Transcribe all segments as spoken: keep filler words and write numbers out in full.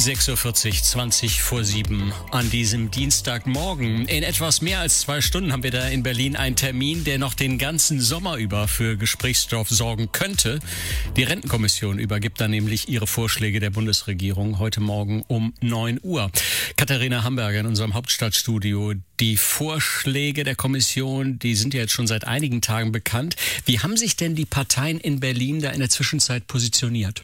sechs Uhr vierzig, zwanzig vor sieben an diesem Dienstagmorgen. In etwas mehr als zwei Stunden haben wir da in Berlin einen Termin, der noch den ganzen Sommer über für Gesprächsstoff sorgen könnte. Die Rentenkommission übergibt dann nämlich ihre Vorschläge der Bundesregierung heute Morgen um neun Uhr. Katharina Hamburger in unserem Hauptstadtstudio. Die Vorschläge der Kommission, die sind ja jetzt schon seit einigen Tagen bekannt. Wie haben sich denn die Parteien in Berlin da in der Zwischenzeit positioniert?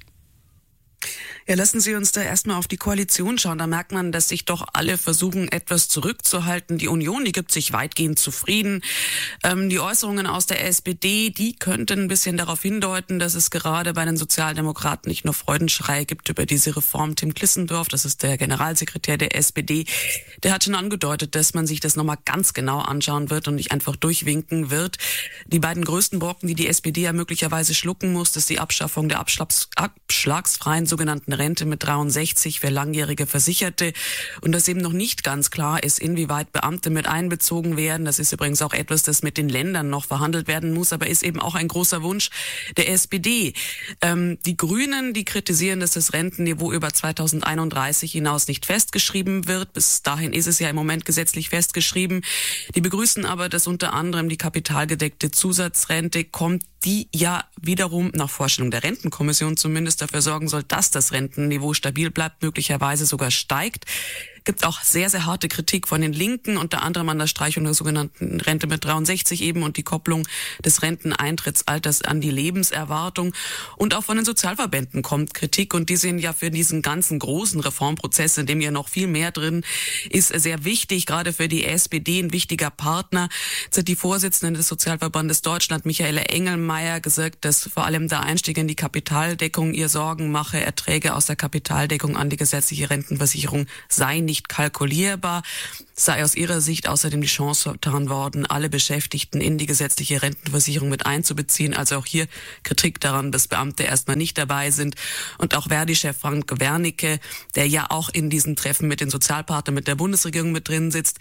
Ja, lassen Sie uns da erstmal auf die Koalition schauen. Da merkt man, dass sich doch alle versuchen, etwas zurückzuhalten. Die Union, die gibt sich weitgehend zufrieden. Ähm, die Äußerungen aus der S P D, die könnten ein bisschen darauf hindeuten, dass es gerade bei den Sozialdemokraten nicht nur Freudenschreie gibt über diese Reform. Tim Klissendorf, das ist der Generalsekretär der S P D, der hat schon angedeutet, dass man sich das nochmal ganz genau anschauen wird und nicht einfach durchwinken wird. Die beiden größten Brocken, die die S P D ja möglicherweise schlucken muss, ist die Abschaffung der Abschlags- abschlagsfreien sogenannten Rente mit dreiundsechzig für langjährige Versicherte und dass eben noch nicht ganz klar ist, inwieweit Beamte mit einbezogen werden. Das ist übrigens auch etwas, das mit den Ländern noch verhandelt werden muss, aber ist eben auch ein großer Wunsch der S P D. Ähm, die Grünen, die kritisieren, dass das Rentenniveau über zweitausendeinunddreißig hinaus nicht festgeschrieben wird. Bis dahin ist es ja im Moment gesetzlich festgeschrieben. Die begrüßen aber, dass unter anderem die kapitalgedeckte Zusatzrente kommt, die ja wiederum nach Vorstellung der Rentenkommission zumindest dafür sorgen soll, dass das Rentenniveau stabil bleibt, möglicherweise sogar steigt. Gibt auch sehr, sehr harte Kritik von den Linken, unter anderem an der Streichung der sogenannten Rente mit dreiundsechzig eben und die Kopplung des Renteneintrittsalters an die Lebenserwartung. Und auch von den Sozialverbänden kommt Kritik und die sehen ja für diesen ganzen großen Reformprozess, in dem ja noch viel mehr drin ist, sehr wichtig, gerade für die S P D ein wichtiger Partner. Jetzt hat die Vorsitzende des Sozialverbandes Deutschland, Michaela Engelmeier, gesagt, dass vor allem der Einstieg in die Kapitaldeckung ihr Sorgen mache. Erträge aus der Kapitaldeckung an die gesetzliche Rentenversicherung seien nicht kalkulierbar, sei aus ihrer Sicht außerdem die Chance vertan worden, alle Beschäftigten in die gesetzliche Rentenversicherung mit einzubeziehen. Also auch hier Kritik daran, dass Beamte erstmal nicht dabei sind. Und auch Verdi-Chef Frank Wernicke, der ja auch in diesen Treffen mit den Sozialpartnern, mit der Bundesregierung mit drin sitzt,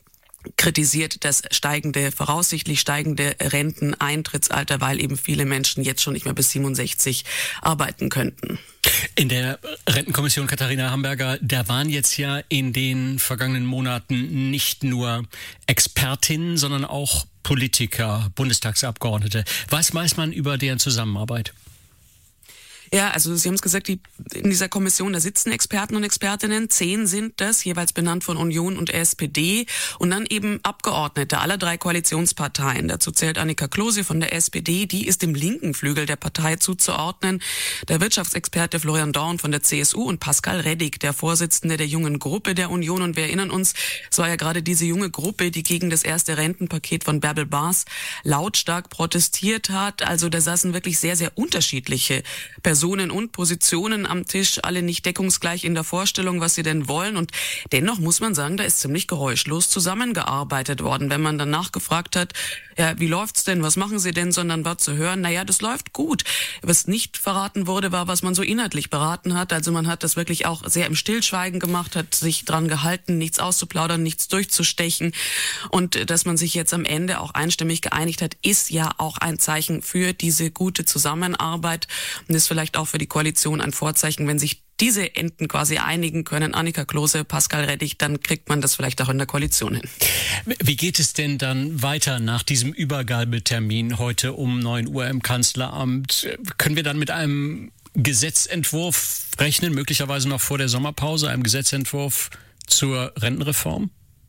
kritisiert das steigende, voraussichtlich steigende Renteneintrittsalter, weil eben viele Menschen jetzt schon nicht mehr bis siebenundsechzig arbeiten könnten. In der Rentenkommission, Katharina Hamburger, da waren jetzt ja in den vergangenen Monaten nicht nur Expertinnen, sondern auch Politiker, Bundestagsabgeordnete. Was weiß man über deren Zusammenarbeit? Ja, also Sie haben es gesagt, die, in dieser Kommission, da sitzen Experten und Expertinnen, zehn sind das, jeweils benannt von Union und S P D und dann eben Abgeordnete aller drei Koalitionsparteien. Dazu zählt Annika Klose von der S P D, die ist dem linken Flügel der Partei zuzuordnen. Der Wirtschaftsexperte Florian Dorn von der C S U und Pascal Reddig, der Vorsitzende der jungen Gruppe der Union. Und wir erinnern uns, es war ja gerade diese junge Gruppe, die gegen das erste Rentenpaket von Bärbel Baas lautstark protestiert hat. Also da saßen wirklich sehr, sehr unterschiedliche Personen und Positionen am Tisch, alle nicht deckungsgleich in der Vorstellung, was sie denn wollen. Und dennoch muss man sagen, da ist ziemlich geräuschlos zusammengearbeitet worden. Wenn man dann nachgefragt hat, ja, wie läuft's denn, was machen Sie denn, sondern war zu hören, naja, das läuft gut. Was nicht verraten wurde, war, was man so inhaltlich beraten hat. Also man hat das wirklich auch sehr im Stillschweigen gemacht, hat sich dran gehalten, nichts auszuplaudern, nichts durchzustechen. Und dass man sich jetzt am Ende auch einstimmig geeinigt hat, ist ja auch ein Zeichen für diese gute Zusammenarbeit und ist vielleicht auch für die Koalition ein Vorzeichen, wenn sich diese Enden quasi einigen können, Annika Klose, Pascal Reddig, dann kriegt man das vielleicht auch in der Koalition hin. Wie geht es denn dann weiter nach diesem Übergabetermin heute um neun Uhr im Kanzleramt? Können wir dann mit einem Gesetzentwurf rechnen, möglicherweise noch vor der Sommerpause, einem Gesetzentwurf zur Rentenreform?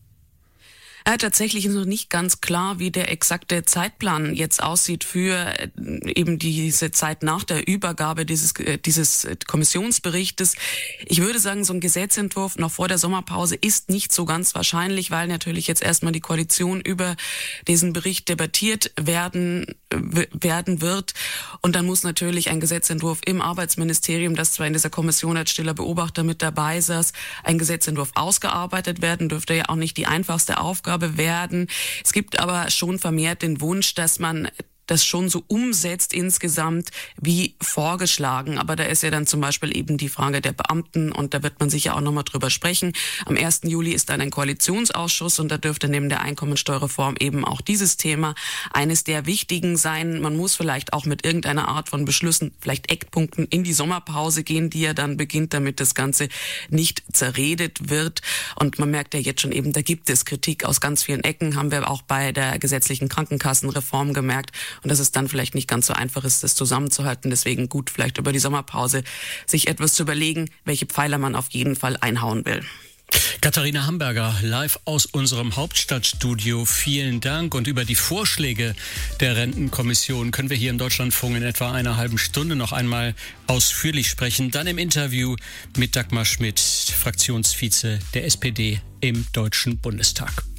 Ja, tatsächlich ist noch nicht ganz klar, wie der exakte Zeitplan jetzt aussieht für eben diese Zeit nach der Übergabe dieses, dieses Kommissionsberichtes. Ich würde sagen, so ein Gesetzentwurf noch vor der Sommerpause ist nicht so ganz wahrscheinlich, weil natürlich jetzt erstmal die Koalition über diesen Bericht debattiert werden, werden wird. Und dann muss natürlich ein Gesetzentwurf im Arbeitsministerium, das zwar in dieser Kommission als stiller Beobachter mit dabei saß, ein Gesetzentwurf ausgearbeitet werden, dürfte ja auch nicht die einfachste Aufgabe werden. Es gibt aber schon vermehrt den Wunsch, dass man das schon so umsetzt insgesamt wie vorgeschlagen. Aber da ist ja dann zum Beispiel eben die Frage der Beamten und da wird man sicher auch nochmal drüber sprechen. Am ersten Juli ist dann ein Koalitionsausschuss und da dürfte neben der Einkommensteuerreform eben auch dieses Thema eines der wichtigen sein. Man muss vielleicht auch mit irgendeiner Art von Beschlüssen, vielleicht Eckpunkten in die Sommerpause gehen, die ja dann beginnt, damit das Ganze nicht zerredet wird. Und man merkt ja jetzt schon eben, da gibt es Kritik aus ganz vielen Ecken, haben wir auch bei der gesetzlichen Krankenkassenreform gemerkt. Und dass es dann vielleicht nicht ganz so einfach ist, das zusammenzuhalten. Deswegen gut, vielleicht über die Sommerpause sich etwas zu überlegen, welche Pfeiler man auf jeden Fall einhauen will. Katharina Hamburger, live aus unserem Hauptstadtstudio. Vielen Dank. Und über die Vorschläge der Rentenkommission können wir hier im Deutschlandfunk in etwa einer halben Stunde noch einmal ausführlich sprechen. Dann im Interview mit Dagmar Schmidt, Fraktionsvize der S P D im Deutschen Bundestag.